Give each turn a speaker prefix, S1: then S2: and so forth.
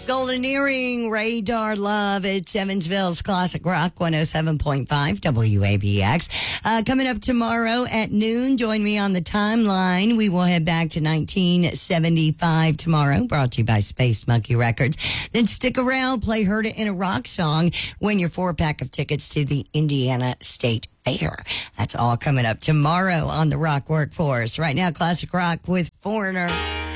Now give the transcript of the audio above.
S1: Golden Earring, Radar Love. It's Evansville's Classic Rock 107.5 WABX. Coming up tomorrow at noon, join me on the timeline. We will head back to 1975 tomorrow, brought to you by Space Monkey Records. Then stick around, play Heard It in a Rock Song, win your 4-pack of tickets to the Indiana State Fair. That's all coming up tomorrow on the Rock Workforce. Right now, Classic Rock with Foreigner.